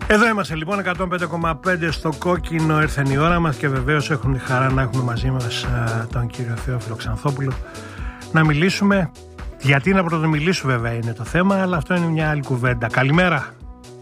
Εδώ είμαστε λοιπόν 105,5 στο κόκκινο. Ήρθε η ώρα μας και βεβαίως έχουν τη χαρά να έχουμε μαζί μας τον κύριο Θεόφιλο Ξανθόπουλο να μιλήσουμε. Γιατί να πρωτομιλήσουμε βέβαια είναι το θέμα, αλλά αυτό είναι μια άλλη κουβέντα. Καλημέρα.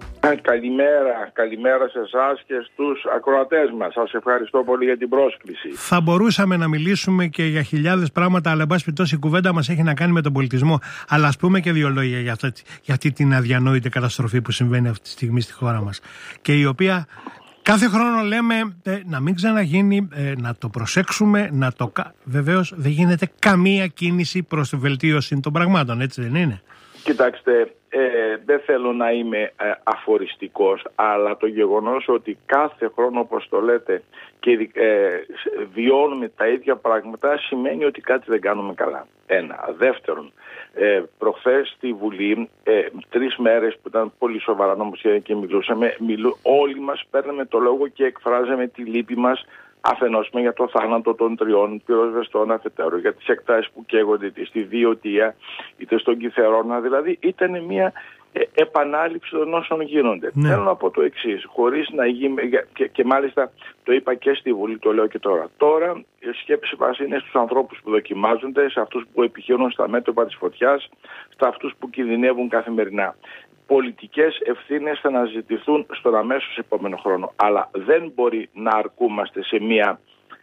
Καλημέρα σε εσάς και στους ακροατές μας. Σας ευχαριστώ πολύ για την πρόσκληση. Θα μπορούσαμε να μιλήσουμε και για χιλιάδες πράγματα, αλλά εν πάση περιπτώσει η κουβέντα μας έχει να κάνει με τον πολιτισμό. Αλλά ας πούμε και δύο λόγια για αυτή την αδιανόητη καταστροφή που συμβαίνει αυτή τη στιγμή στη χώρα μας. Και η οποία κάθε χρόνο λέμε να μην ξαναγίνει, να το προσέξουμε, βεβαίως δεν γίνεται καμία κίνηση προς τη βελτίωση των πραγμάτων, έτσι δεν είναι? Κοιτάξτε, δεν θέλω να είμαι αφοριστικός, αλλά το γεγονός ότι κάθε χρόνο, όπως το λέτε, και βιώνουμε τα ίδια πράγματα σημαίνει ότι κάτι δεν κάνουμε καλά. Ένα. Δεύτερον, προχθές στη Βουλή, 3 μέρες που ήταν πολύ σοβαρά νομοσχέδια και μιλούσαμε, όλοι μας παίρναμε το λόγο και εκφράζαμε τη λύπη μας αφενός για το θάνατο των 3 πυροσβεστών αφετέρου, για τις εκτάσεις που καίγονται είτε στη Διωτία είτε στον Κιθερώνα. Δηλαδή ήταν μια επανάληψη των όσων γίνονται. Ναι. Θέλω να πω το εξής, χωρίς να γίνει, και μάλιστα το είπα και στη Βουλή, το λέω και τώρα. Τώρα η σκέψη μας είναι στους ανθρώπους που δοκιμάζονται, σε αυτούς που επιχειρούν στα μέτωπα της φωτιάς, σε αυτούς που κινδυνεύουν καθημερινά. Πολιτικές ευθύνες θα αναζητηθούν στον αμέσως επόμενο χρόνο. Αλλά δεν μπορεί να αρκούμαστε σε μια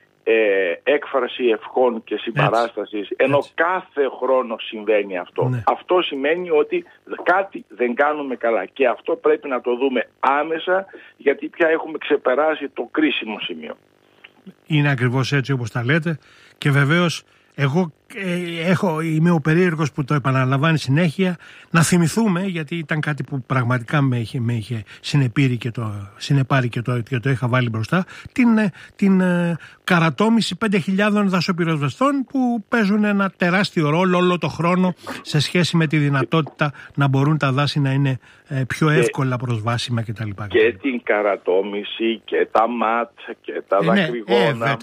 έκφραση ευχών και συμπαράστασης, ενώ κάθε χρόνο συμβαίνει αυτό. Ναι. Αυτό σημαίνει ότι κάτι δεν κάνουμε καλά και αυτό πρέπει να το δούμε άμεσα, γιατί πια έχουμε ξεπεράσει το κρίσιμο σημείο. Είναι ακριβώς έτσι όπως τα λέτε και βεβαίως εγώ είμαι ο περίεργος που το επαναλαμβάνει συνέχεια, να θυμηθούμε, γιατί ήταν κάτι που πραγματικά με είχε συνεπάρει και το είχα βάλει μπροστά, την καρατόμηση 5.000 δασοπυροσβεστών που παίζουν ένα τεράστιο ρόλο όλο το χρόνο σε σχέση με τη δυνατότητα να μπορούν τα δάση να είναι πιο εύκολα προσβάσιμα κτλ. Και την καρατόμηση και τα ΜΑΤ και τα δακρυγόνα,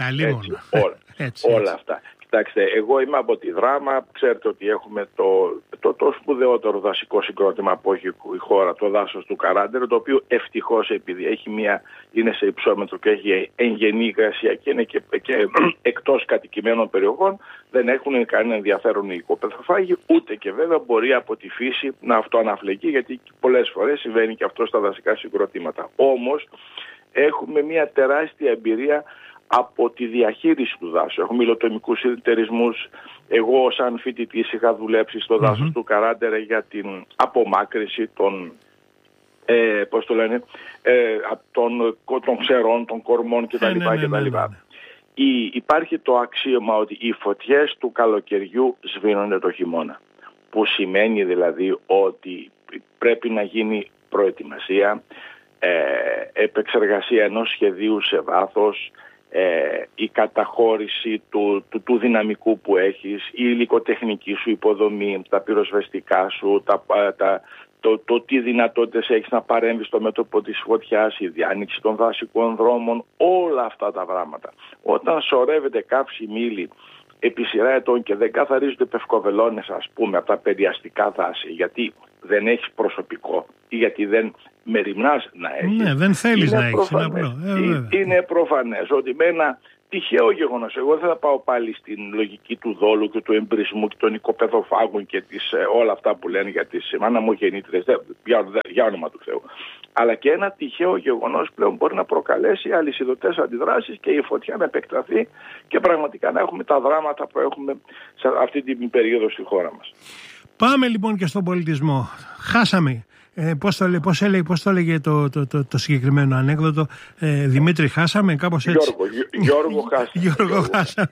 όλα αυτά. Κοιτάξτε, εγώ είμαι από τη Δράμα, ξέρετε ότι έχουμε το σπουδαιότερο δασικό συγκρότημα που έχει η χώρα, το δάσος του Καράντερο, το οποίο ευτυχώς, επειδή είναι σε υψόμετρο και έχει εγγενή υγρασία και είναι και εκτός κατοικημένων περιοχών, δεν έχουν κανένα ενδιαφέρον οι οικοπεδοφάγοι, ούτε και βέβαια μπορεί από τη φύση να αυτοαναφλεγεί, γιατί πολλές φορές συμβαίνει και αυτό στα δασικά συγκροτήματα. Όμως έχουμε μια τεράστια εμπειρία από τη διαχείριση του δάσου. Έχουμε υλοτομικούς συνεταιρισμούς. Εγώ σαν φοιτητής είχα δουλέψει στο δάσος του Καράντερε για την απομάκρυση των των ξερών, των κορμών κτλ. Υπάρχει το αξίωμα ότι οι φωτιές του καλοκαιριού σβήνονται το χειμώνα. Που σημαίνει δηλαδή ότι πρέπει να γίνει προετοιμασία, επεξεργασία ενός σχεδίου σε βάθος, η καταχώρηση του δυναμικού που έχεις, η υλικοτεχνική σου υποδομή, τα πυροσβεστικά σου, το τι δυνατότητες έχεις να παρέμβεις στο μέτωπο της φωτιάς, η διάνοιξη των δασικών δρόμων, όλα αυτά τα πράγματα. Όταν σωρεύεται κάψιμη ύλη επί σειρά ετών και δεν καθαρίζονται πευκοβελώνες, ας πούμε, από τα περιαστικά δάση, γιατί δεν έχεις προσωπικό ή γιατί δεν μεριμνάς να έχεις. Ναι, δεν θέλεις να έχεις. Είναι προφανές ότι με ένα τυχαίο γεγονός, εγώ δεν θα πάω πάλι στην λογική του δόλου και του εμπρισμού και των οικοπεδοφάγων και όλα αυτά που λένε για τις αναμογεννήτριες, για όνομα του Θεού. Αλλά και ένα τυχαίο γεγονός πλέον μπορεί να προκαλέσει αλυσιδωτές αντιδράσεις και η φωτιά να επεκταθεί και πραγματικά να έχουμε τα δράματα που έχουμε σε αυτή την περίοδο στη χώρα μας. Πάμε λοιπόν και στον πολιτισμό. Χάσαμε. Πώς το έλεγε το συγκεκριμένο ανέκδοτο, Δημήτρη, χάσαμε, κάπως έτσι. Γιώργο χάσαμε.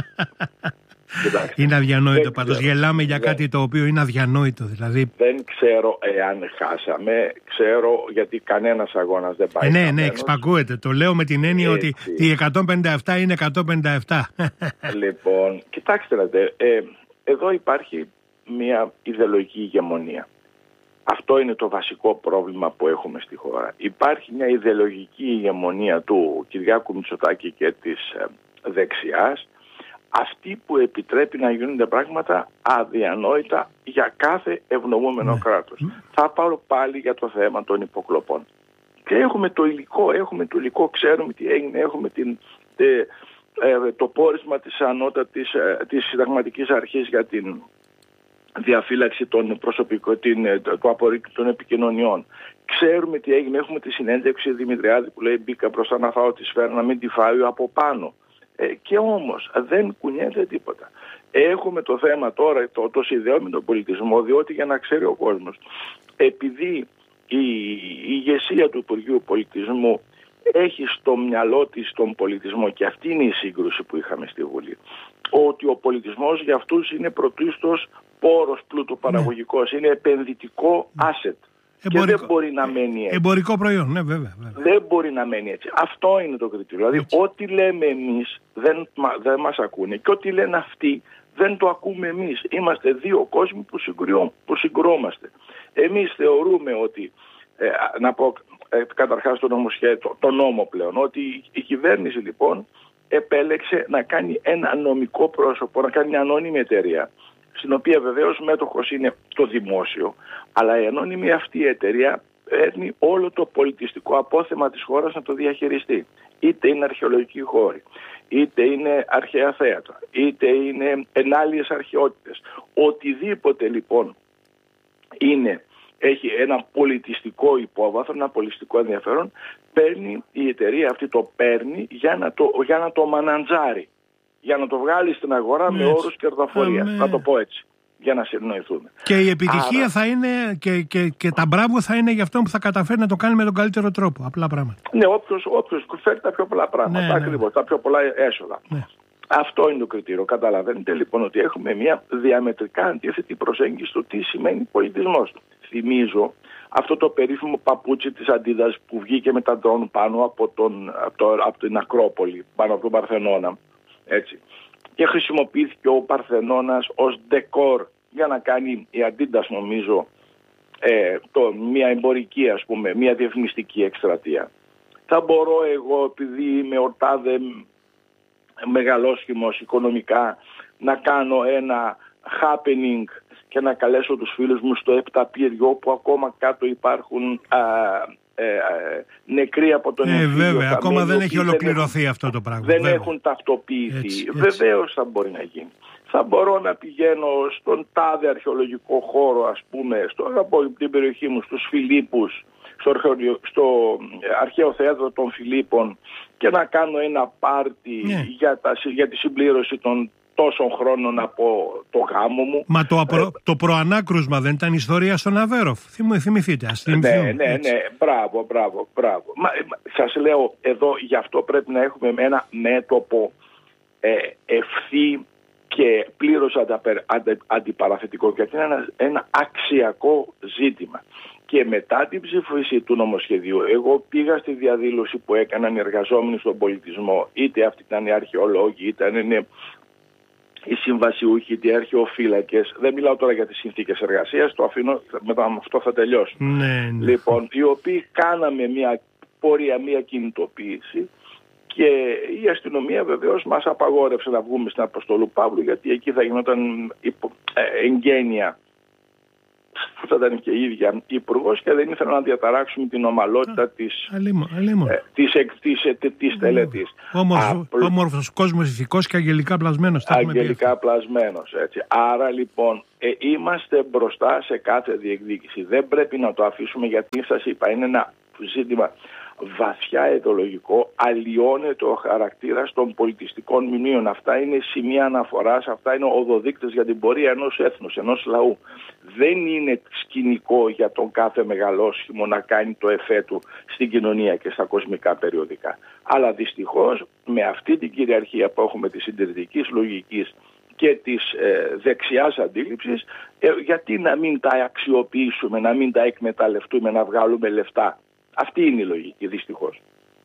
Είναι αδιανόητο πάντως. Γελάμε για κάτι το οποίο είναι αδιανόητο. Δηλαδή. Δεν ξέρω εάν χάσαμε. Ξέρω γιατί κανένας αγώνας δεν πάει. Ναι, εξπακούεται. Το λέω με την έννοια ότι οι 157 είναι 157. Λοιπόν, κοιτάξτε, εδώ υπάρχει μια ιδεολογική ηγεμονία. Αυτό είναι το βασικό πρόβλημα που έχουμε στη χώρα. Υπάρχει μια ιδεολογική ηγεμονία του Κυριάκου Μητσοτάκη και της δεξιάς, αυτή που επιτρέπει να γίνονται πράγματα αδιανόητα για κάθε ευνοούμενο κράτος. Θα πάρω πάλι για το θέμα των υποκλοπών. Και έχουμε το υλικό, ξέρουμε τι έγινε, έχουμε το πόρισμα της Συνταγματικής Αρχής για την διαφύλαξη των των επικοινωνιών. Ξέρουμε τι έγινε, έχουμε τη συνέντευξη Δημητριάδη που λέει μπήκα μπροστά να φάω τη σφαίρα να μην τη φάω από πάνω. Και όμως δεν κουνιέται τίποτα. Έχουμε το θέμα τώρα, το συνδέω με τον πολιτισμό, διότι για να ξέρει ο κόσμος, επειδή η ηγεσία του Υπουργείου Πολιτισμού έχει στο μυαλό της τον πολιτισμό, και αυτή είναι η σύγκρουση που είχαμε στη Βουλή, ότι ο πολιτισμός για αυτούς είναι πρωτίστως πόρος πλούτου παραγωγικός, είναι επενδυτικό asset. Και δεν μπορεί να μένει έτσι. Εμπορικό προϊόν, ναι, βέβαια. Δεν μπορεί να μένει έτσι. Αυτό είναι το κριτήριο. Δηλαδή, ό,τι λέμε εμείς δεν μας ακούνε, και ό,τι λένε αυτοί δεν το ακούμε εμείς. Είμαστε δύο κόσμοι που συγκρόμαστε. Εμείς θεωρούμε ότι, να πω καταρχάς το νόμο πλέον, ότι η κυβέρνηση λοιπόν επέλεξε να κάνει ένα νομικό πρόσωπο, να κάνει μια ανώνυμη εταιρεία, στην οποία βεβαίως μέτοχος είναι το δημόσιο, αλλά η ανώνυμη αυτή εταιρεία παίρνει όλο το πολιτιστικό απόθεμα της χώρας να το διαχειριστεί. Είτε είναι αρχαιολογικοί χώροι, είτε είναι αρχαία θέατρα, είτε είναι ενάλιες αρχαιότητες. Οτιδήποτε λοιπόν έχει ένα πολιτιστικό υπόβαθρο, ένα πολιτιστικό ενδιαφέρον, η εταιρεία αυτή το παίρνει για να το μαναντζάρει, για να το βγάλει στην αγορά με όρους κερδοφορίας. Να το πω έτσι, για να συνοηθούμε. Και η επιτυχία θα είναι και τα μπράβο θα είναι για αυτό που θα καταφέρει να το κάνει με τον καλύτερο τρόπο. Απλά πράγματα. Ναι, όποιος φέρει τα πιο πολλά πράγματα, ακριβώς, τα πιο πολλά έσοδα. Ναι. Αυτό είναι το κριτήριο. Καταλαβαίνετε λοιπόν ότι έχουμε μια διαμετρικά αντίθετη προσέγγιση στο τι σημαίνει πολιτισμός. Θυμίζω αυτό το περίφημο παπούτσι της Αντίδας που βγήκε με τα ντρόν πάνω από την Ακρόπολη, πάνω από τον Παρθενώνα. Έτσι. Και χρησιμοποιήθηκε ο Παρθενώνας ως ντεκόρ για να κάνει η Αντίδας, νομίζω, μια εμπορική, ας πούμε, μια διαφημιστική εκστρατεία. Θα μπορώ εγώ, επειδή είμαι ορτάδε μεγαλόσχημος οικονομικά, να κάνω ένα happening και να καλέσω τους φίλους μου στο Επταπύριο, που ακόμα κάτω υπάρχουν νεκροί από τον εμφύλιο. Βέβαια, ακόμα δεν έχει ολοκληρωθεί αυτό το πράγμα. Δεν έχουν ταυτοποιηθεί. Έτσι. Βεβαίως θα μπορεί να γίνει. Θα μπορώ να πηγαίνω στον τάδε αρχαιολογικό χώρο, ας πούμε, από την περιοχή μου, στους Φιλίππους, στο αρχαίο θέατρο των Φιλίππων, και να κάνω ένα πάρτι για τη συμπλήρωση των τόσων χρόνων από το γάμο μου. Μα το προανάκρουσμα δεν ήταν ιστορία στον Αβέροφ? Θυμηθείτε. Ναι. Μπράβο. Σας λέω, εδώ γι' αυτό πρέπει να έχουμε ένα μέτωπο ευθύ και πλήρως αντιπαραθετικό, γιατί είναι ένα αξιακό ζήτημα. Και μετά την ψήφιση του νομοσχεδίου, εγώ πήγα στη διαδήλωση που έκαναν οι εργαζόμενοι στον πολιτισμό, είτε αυτοί ήταν οι αρχαιολόγοι, είτε είναι οι συμβασιούχοι, είτε οι αρχαιοφύλακες. Δεν μιλάω τώρα για τις συνθήκες εργασίας, το αφήνω, μετά με αυτό θα τελειώσω. Ναι. Λοιπόν, οι οποίοι κάναμε μια πορεία, μια κινητοποίηση, και η αστυνομία βεβαίως μας απαγόρευσε να βγούμε στην Αποστολού Παύλου, γιατί εκεί θα γινόταν εγγένεια που θα ήταν και η ίδια υπουργός, και δεν ήθελα να διαταράξουμε την ομαλότητα της τελετής. Όμορφος κόσμος, ηθικός και αγγελικά πλασμένος. Αγγελικά πλασμένος, έτσι. Άρα λοιπόν είμαστε μπροστά σε κάθε διεκδίκηση. Δεν πρέπει να το αφήσουμε, γιατί σας είπα, είναι ένα ζήτημα βαθιά ιδεολογικό, αλλοιώνεται ο χαρακτήρας των πολιτιστικών μνημείων. Αυτά είναι σημεία αναφοράς, αυτά είναι οδοδείκτες για την πορεία ενός έθνους, ενός λαού. Δεν είναι σκηνικό για τον κάθε μεγαλόσχημο να κάνει το εφέ του στην κοινωνία και στα κοσμικά περιοδικά. Αλλά δυστυχώς με αυτή την κυριαρχία που έχουμε της συντηρητικής λογικής και της δεξιάς αντίληψης, γιατί να μην τα αξιοποιήσουμε, να μην τα εκμεταλλευτούμε, να βγάλουμε λεφτά. Αυτή είναι η λογική, δυστυχώς.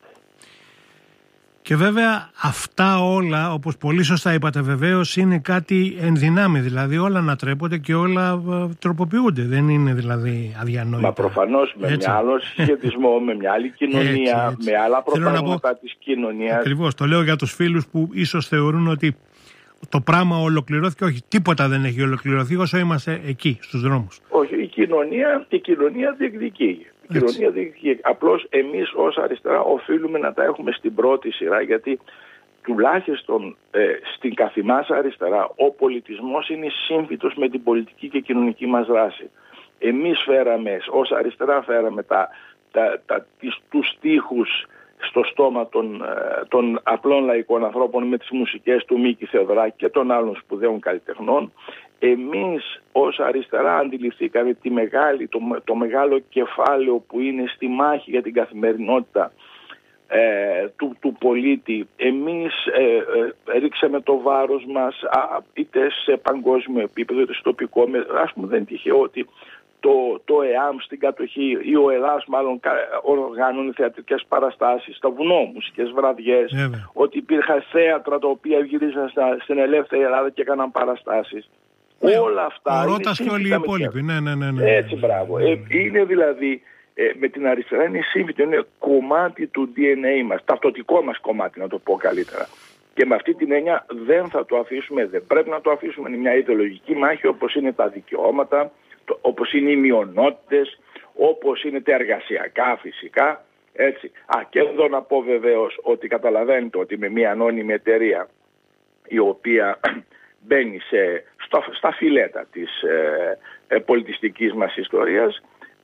Και βέβαια αυτά όλα, όπως πολύ σωστά είπατε βεβαίως, είναι κάτι ενδυνάμει. Δηλαδή όλα ανατρέπονται και όλα τροποποιούνται. Δεν είναι δηλαδή αδιανόητα. Μα προφανώς με μια άλλο συσχετισμό, με μια άλλη κοινωνία, με άλλα προτάγματα της κοινωνίας. Ακριβώς. Το λέω για τους φίλους που ίσως θεωρούν ότι το πράγμα ολοκληρώθηκε. Όχι, τίποτα δεν έχει ολοκληρωθεί όσο είμαστε εκεί στους δρόμους. Όχι, η κοινωνία διεκδικεί. κοινωνία διεκδικεί. Απλώς εμείς ως αριστερά οφείλουμε να τα έχουμε στην πρώτη σειρά, γιατί τουλάχιστον στην καθημάς αριστερά ο πολιτισμός είναι σύμφυτος με την πολιτική και κοινωνική μας δράση. Εμείς ως αριστερά φέραμε τους στίχους στο στόμα των απλών λαϊκών ανθρώπων με τις μουσικές του Μίκη Θεοδωράκη και των άλλων σπουδαίων καλλιτεχνών. Εμείς ως αριστερά αντιληφθήκαμε το μεγάλο κεφάλαιο που είναι στη μάχη για την καθημερινότητα του πολίτη. Εμείς ρίξαμε το βάρος μας είτε σε παγκόσμιο επίπεδο είτε στο τοπικό. Ας πούμε, δεν τυχαίο ότι το ΕΑΜ στην κατοχή ή ο ΕΛΑΣ μάλλον οργάνωνε θεατρικές παραστάσεις στα βουνό, μουσικές βραδιές, ότι υπήρχαν θέατρα τα οποία γυρίζαν στην ελεύθερη Ελλάδα και έκαναν παραστάσεις. Όλα αυτά. Ο Ρώτας και όλοι οι υπόλοιποι. Ναι. Έτσι, μπράβο. Είναι δηλαδή με την αριστερά είναι σύμφυτο, είναι κομμάτι του DNA μας, ταυτοτικό μας κομμάτι, να το πω καλύτερα. Και με αυτή την έννοια δεν θα το αφήσουμε, δεν πρέπει να το αφήσουμε. Είναι μια ιδεολογική μάχη, όπως είναι τα δικαιώματα, όπως είναι οι μειονότητες, όπως είναι τα εργασιακά φυσικά. Έτσι. Και εδώ να πω βεβαίως ότι καταλαβαίνετε ότι με μια ανώνυμη εταιρεία η οποία μπαίνει στα φιλέτα της πολιτιστικής μας ιστορίας,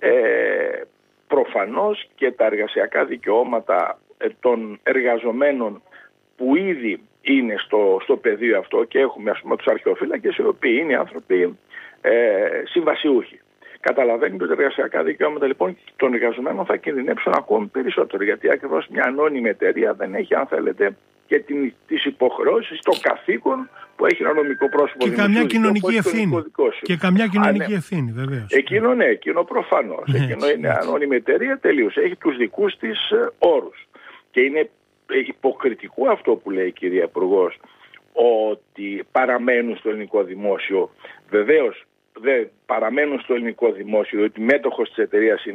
προφανώς και τα εργασιακά δικαιώματα των εργαζομένων που ήδη είναι στο πεδίο αυτό, και έχουμε ας πούμε τους αρχαιοφύλακες οι οποίοι είναι άνθρωποι συμβασιούχοι. Καταλαβαίνετε ότι τα εργασιακά δικαιώματα λοιπόν των εργαζομένων θα κινδυνεύσουν ακόμη περισσότερο, γιατί ακριβώς μια ανώνυμη εταιρεία δεν έχει, αν θέλετε, και τις υποχρεώσεις, το καθήκον που έχει ένα νομικό πρόσωπο. Και καμιά κοινωνική ευθύνη. Και καμιά κοινωνική ευθύνη, βεβαίως. Εκείνο προφανώς. Εκείνο είναι ανώνυμη εταιρεία τελείως. Έχει τους δικούς της όρους. Και είναι υποκριτικό αυτό που λέει η κυρία Υπουργός, ότι παραμένουν στο ελληνικό δημόσιο. Βεβαίως δεν παραμένουν στο ελληνικό δημόσιο, ότι μέτοχος της εταιρείας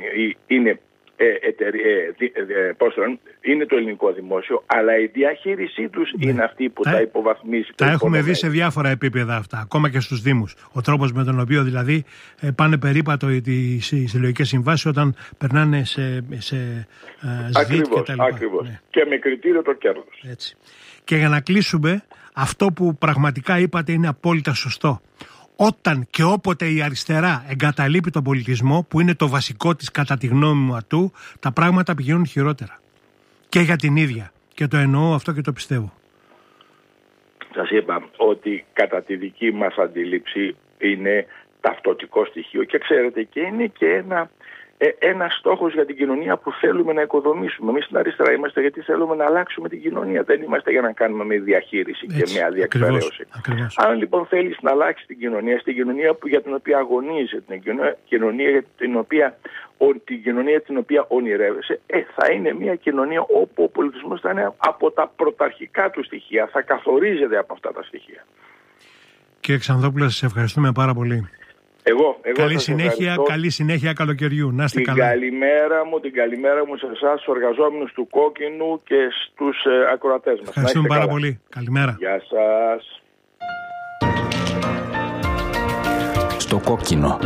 είναι το ελληνικό δημόσιο, η διαχείρισή τους είναι αυτή που τα υποβαθμίζει. Τα έχουμε δει σε διάφορα επίπεδα αυτά, ακόμα και στους Δήμους. Ο τρόπος με τον οποίο δηλαδή πάνε περίπατο οι συλλογικές συμβάσεις όταν περνάνε σε ΣΔΙΤ και τα λοιπά. Ακριβώς. Ναι. Και με κριτήριο το κέρδος. Έτσι. Και για να κλείσουμε, αυτό που πραγματικά είπατε είναι απόλυτα σωστό. Όταν και όποτε η αριστερά εγκαταλείπει τον πολιτισμό, που είναι το βασικό της κατά τη γνώμη μου ατού, τα πράγματα πηγαίνουν χειρότερα. Και για την ίδια. Και το εννοώ αυτό και το πιστεύω. Σας είπα ότι κατά τη δική μας αντίληψη είναι ταυτοτικό στοιχείο, και ξέρετε, και είναι και ένα στόχος για την κοινωνία που θέλουμε να οικοδομήσουμε. Εμείς στην αριστερά είμαστε γιατί θέλουμε να αλλάξουμε την κοινωνία. Δεν είμαστε για να κάνουμε μια διαχείριση και μια διεκπαιρέωση. Αν λοιπόν θέλεις να αλλάξει την κοινωνία, στην κοινωνία για την οποία αγωνίζεσαι, την κοινωνία για την οποία ονειρεύεσαι, θα είναι μια κοινωνία όπου ο πολιτισμός θα είναι από τα πρωταρχικά του στοιχεία, θα καθορίζεται από αυτά τα στοιχεία. Κύριε Ξανθόπουλε, σας ευχαριστούμε πάρα πολύ. Εγώ καλή συνέχεια καλοκαιριού. Να είστε καλά. Την καλημέρα μου σε εσάς, στους εργαζόμενους του Κόκκινου και στους ακροατές μας. Ευχαριστούμε πάρα πολύ. Καλημέρα. Γεια σας. Στο Κόκκινο.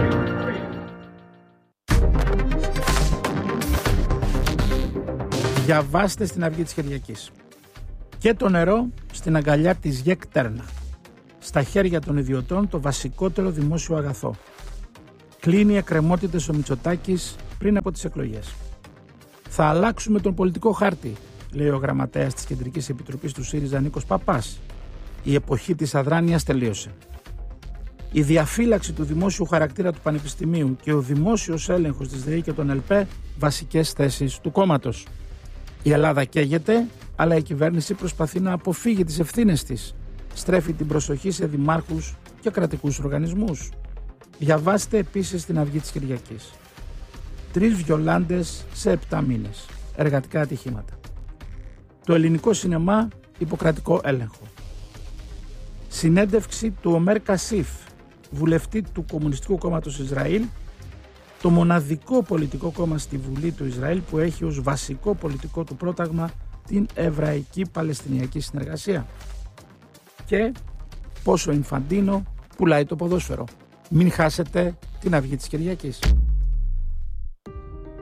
Διαβάστε στην Αυγή της Κυριακής. Και το νερό στην αγκαλιά της ΓΕΚ Τέρνα. Στα χέρια των ιδιωτών το βασικότερο δημόσιο αγαθό. Κλείνει εκκρεμότητες ο Μητσοτάκης πριν από τις εκλογές. Θα αλλάξουμε τον πολιτικό χάρτη, λέει ο γραμματέας της Κεντρικής Επιτροπής του ΣΥΡΙΖΑ Νίκος Παπάς. Η εποχή της αδράνειας τελείωσε. Η διαφύλαξη του δημόσιου χαρακτήρα του Πανεπιστημίου και ο δημόσιος έλεγχος της ΔΕΗ και των ΕΛΠΕ βασικές θέσεις του κόμματος. Η Ελλάδα καίγεται, αλλά η κυβέρνηση προσπαθεί να αποφύγει τις ευθύνες της. Στρέφει την προσοχή σε δημάρχους και κρατικούς οργανισμούς. Διαβάστε επίσης την Αυγή της Κυριακής. 3 βιολάντες σε 7 μήνες. Εργατικά ατυχήματα. Το ελληνικό σινεμά υποκρατικό έλεγχο. Συνέντευξη του Ομέρ Κασίφ, βουλευτή του Κομμουνιστικού Κόμματος Ισραήλ, το μοναδικό πολιτικό κόμμα στη Βουλή του Ισραήλ που έχει ως βασικό πολιτικό του πρόταγμα την Εβραϊκή Παλαιστινιακή Συνεργασία. Και πόσο ο Ινφαντίνο πουλάει το ποδόσφαιρο. Μην χάσετε την Αυγή της Κυριακής.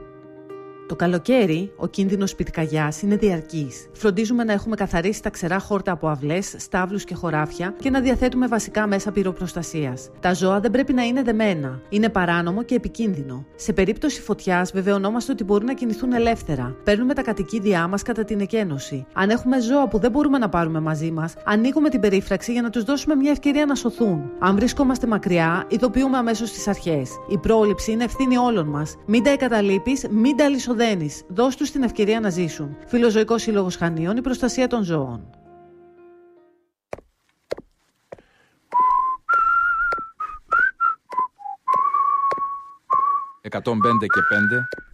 Το καλοκαίρι, ο κίνδυνος πυρκαγιάς είναι διαρκής. Φροντίζουμε να έχουμε καθαρίσει τα ξερά χόρτα από αυλές, στάβλους και χωράφια και να διαθέτουμε βασικά μέσα πυροπροστασίας. Τα ζώα δεν πρέπει να είναι δεμένα. Είναι παράνομο και επικίνδυνο. Σε περίπτωση φωτιάς, βεβαιωνόμαστε ότι μπορούν να κινηθούν ελεύθερα. Παίρνουμε τα κατοικίδια μας κατά την εκένωση. Αν έχουμε ζώα που δεν μπορούμε να πάρουμε μαζί μας, ανοίγουμε την περίφραξη για να τους δώσουμε μια ευκαιρία να σωθούν. Αν βρισκόμαστε μακριά, ειδοποιούμε αμέσως τις αρχές. Η πρόληψη είναι ευθύνη όλων μας. Μην τα εγκαταλείπεις, μην τα αλυσοδένεις. Δώσ' τους την ευκαιρία να ζήσουν. Φιλοζωικός Σύλλογος Χανίων, η προστασία των ζώων. «105 και 5